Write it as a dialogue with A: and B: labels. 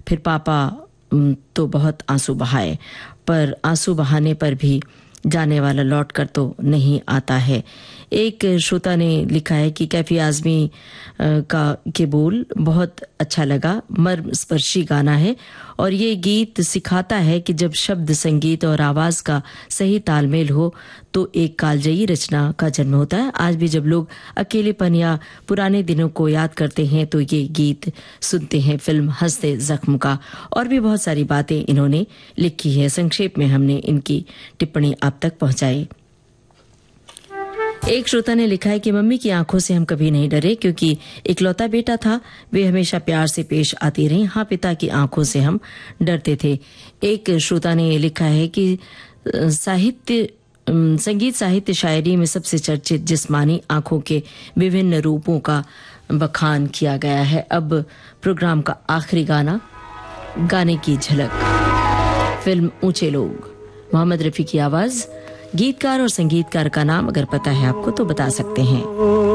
A: फिर पापा तो बहुत आंसू बहाए, पर आंसू बहाने पर भी जाने वाला लौट कर तो नहीं आता है। एक श्रोता ने लिखा है कि कैफी आजमी के बोल बहुत अच्छा लगा, मर्म स्पर्शी गाना है और ये गीत सिखाता है कि जब शब्द, संगीत और आवाज का सही तालमेल हो तो एक कालजयी रचना का जन्म होता है। आज भी जब लोग अकेलेपन या पुराने दिनों को याद करते हैं तो ये गीत सुनते हैं। फिल्म हंसते जख्म का और भी बहुत सारी बातें इन्होंने लिखी है। संक्षेप में हमने इनकी टिप्पणी आप तक पहुंचाई। एक श्रोता ने लिखा है कि मम्मी की आंखों से हम कभी नहीं डरे क्योंकि इकलौता बेटा था, वे हमेशा प्यार से पेश आती रही। हाँ, पिता की आंखों से हम डरते थे। एक श्रोता ने लिखा है कि संगीत, साहित्य, शायरी में सबसे चर्चित जिस्मानी आंखों के विभिन्न रूपों का बखान किया गया है। अब प्रोग्राम का आखिरी गाना, गाने की झलक, फिल्म ऊंचे लोग, मोहम्मद रफी की आवाज। गीतकार और संगीतकार का नाम अगर पता है आपको तो बता सकते हैं।